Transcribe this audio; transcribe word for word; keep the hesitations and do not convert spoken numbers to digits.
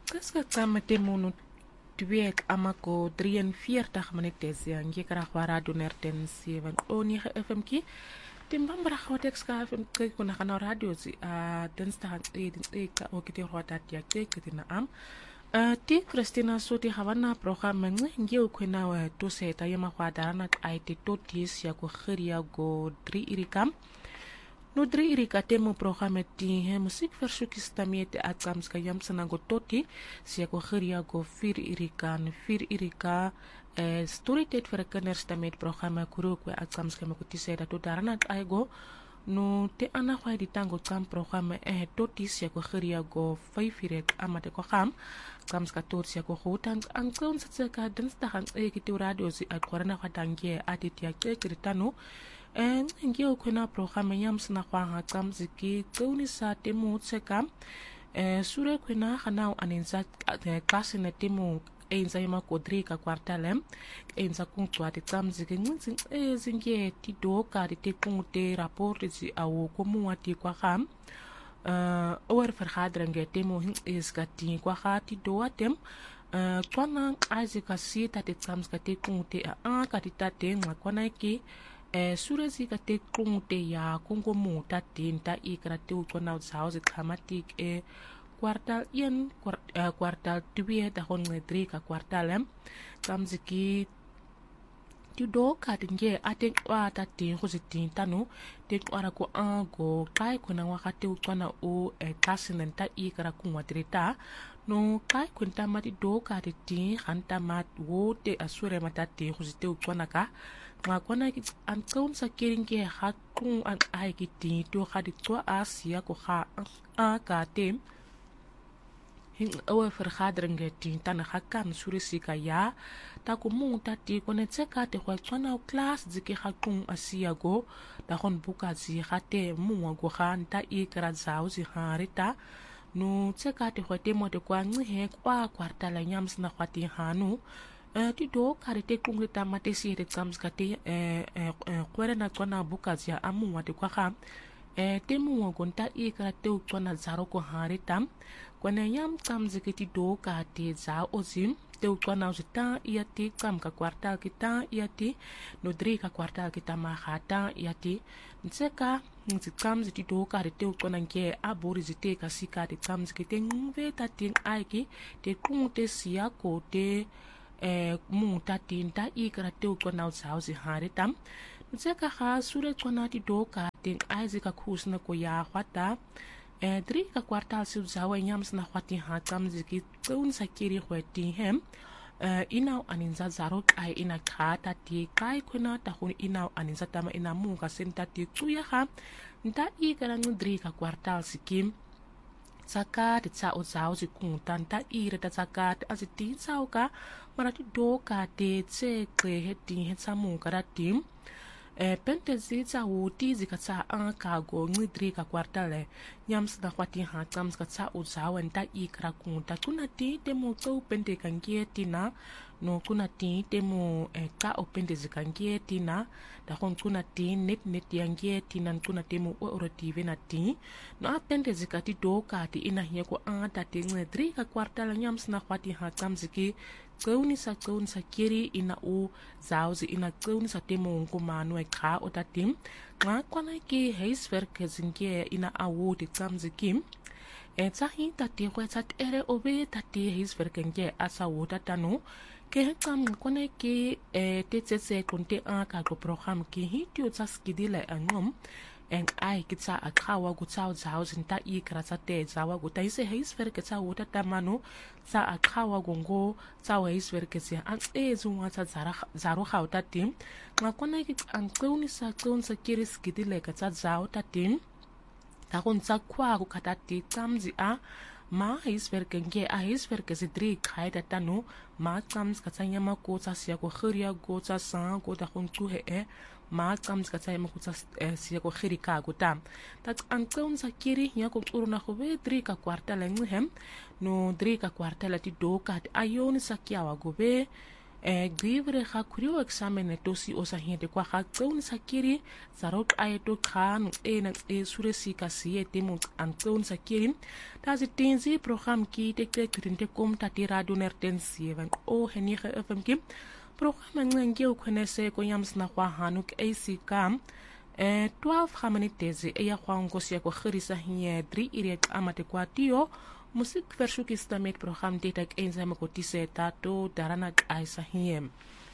Dis gekom met die mono twee amako drieënveertig minute yang jy kry op radio honderd sewe komma nege F M ki. Timbambara wat ek skaaf en kyk kon na radio si a dinsdag het ek ook dit hoor dat jy kyk dit na am. Uh, ti Christina Soti Havana programme ngi ukuna wa to se ta yema kwa darana ai te totis ya ko khiria go drie irikam. No drie irika temo programme ti he musik versoekista met atams ka yam sana go toti si ko khiria go vier irika en vier irika eh story tijd vir kinders ta met programme kuro ko atams ka makuti se da to darana ai go no te ana kwa di tango tsam programme eh totis ya ko khiria go vyf irek amate ko kham kams ka tot ya ko hotan ang kon sa ka dinsdag ang e ki radio si at korana ka dangie atit ya ke kritano en ngi o kuna programme yam sna kwa ha kam ziki tsoni sa temo tseka eh sure kuna khana aninsa klase na temo enza yama kodrika kwartalem enza kuntwa ti tsamzike ngin e zinge ti doka ti kunte rapport si awu komu ati kwa kham uh oor vergaderinge temo is gati kwa khati do atem uh kwana azika sita ti tsamzika ti kunte a ka ti tate ngwa kwana ki eh sure zika ti kunte ya kongomu tatinta ikrate ukona house dramatic e kwartal yen kwartal twee da hon drie ka kwartalem kamziki ti do ka dinge aten wa ta tin ko sitin tanu te kwara ko ango kai ko na wakati ukwana o e kasinen ta i kara ku watrita no kai ko ta mati do ka ti tin hanta mat wo te asure mata te ko sitin ukwana ka nga kwana ki an kaun sa kiringe ha ku an ai ki tin to ka di to asia ko ha a ka tem hin oor vergaderinge tin tan hakam surisika ya ta ko mu ta ti ko ne tseka te kwa tsana class zike hakun asia go ta hon buka zi hate mu go khan ta i kra zau zi harita no tseka te kwa te mo te kwa ngi he kwa kwarta la nyams na kwati hanu eh ti do karite kungi ta mate si re tsams ka te eh eh kwere na tsana buka zi amu wa te kwa kham eh temu go nta i kra te tsana zaro ko harita kwana yam kam zikiti do ka te za ozim te ukwana uzita iati kam ka kwartal kita iati no dri ka kwartal kita ma khata iati nseka nzikam ziti do ka te ukwana nke abori zite ka sika te kam zikite ngve ta ting aiki te kunte sia ko te eh mu ta tinta ikra te ukwana uza uzi haritam nseka kha sure kwana ti do ka ting aizika khusna ko ya khwata eh drie ka kwartaal se zawa nyams na khwati ha tsamziki tsun sakiri khwati hem eh ina aninza zarok ai ina khata ti kai khuna ta khun ina aninza tama ina mu ka senta ti tsuya ha nta i kana drie ka kwartaal sikim saka ti tsa o zao zi kun tanta i re ta saka as ti sao ka marati do ka te tse kre he ti he samu ka tim eh pente zitsa wuti zikatsa an ka go ngidri ka kwartale nyams na kwati ha tsams ka tsa uzawa nta ikra kunta kuna ti temo tso pente kangie tina no kuna ti temo eh, ka opende zikangie tina da kon kuna ti net net yangie tina kuna temo orotive na ti no apende zikati do ka ti ina hie ko an ta ti ngidri ka kwartale nyams na kwati ha tsams ki Kauni sa kauni sa kiri ina u zauzi ina kauni sa temo unko manu e ka o tatim nga kwana ki heiswerk zingie ina awu ti tsamzi kim e tsahi tati kwa tsat ere obe tati heiswerk nge asa wu tatanu ke hekam kwana ki e te tsetse konte an ka ko program ki hiti o tsaskidile angom en ai kitsa akawa gutsa zauzi nta i krasa te zawa guta ise heiswerk tsa wu tatamanu sa akawa gongo sa heiswerk se an ezu wa tsa zara zaro khauta tim ngakona ki an kauni sa kauni sa kiris kidile ka tsa zao tatim ta kon tsa kwa ku katati tsamzi a ma heiswerk nge a heiswerk se dri khaida tanu ma tsams ka tsanya ma ko tsa sia ko khiria go tsa sa ko ta kon tu he e ma tsams ka tsaya ma ko tsa sia ko khirika go tam ta an kauni sa kiri ya ko uruna go be dri ka kwarta la nghem no dri ka kwarta la ti do ka ayoni sa kiawa go be e givre ga kurio examen tosi o sa hiete kwa ga tseun sakiri sarok aeto khan e na e suresi kasi e mu an tseun sakiri tazi tinzi program ki te te krinte kom tati radio nertensie van o henige F M ki program ngengi o kwenese ko yams na kwa hanuk A C kam e twaalf gamanitezi e ya kwa ngosi ya kwa gerisa hie drie ire amate kwa tio musik versoek is met program dit ek eenzaam ko tise tato darana aisa hiem